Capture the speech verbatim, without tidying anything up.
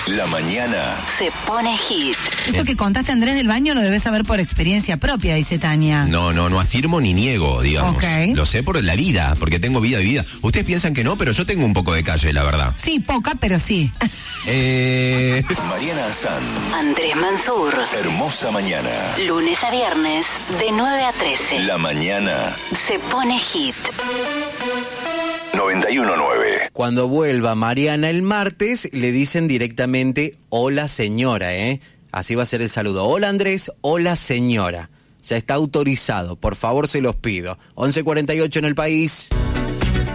La mañana se pone hit. Eso que contaste, Andrés, del baño lo debes saber por experiencia propia, dice Tania. No, no, no afirmo ni niego, digamos. Okay. Lo sé por la vida, porque tengo vida y vida. Ustedes piensan que no, pero yo tengo un poco de calle, la verdad. Sí, poca, pero sí. Eh... Mariana Azán, Andrés Mansur. Hermosa mañana. Lunes a viernes, de nueve a trece. La mañana Se pone hit. noventa y uno punto nueve. Cuando vuelva Mariana el martes, le dicen directamente, hola señora, ¿eh? Así va a ser el saludo. Hola Andrés, hola señora. Ya está autorizado, por favor se los pido. once cuarenta y ocho en el país.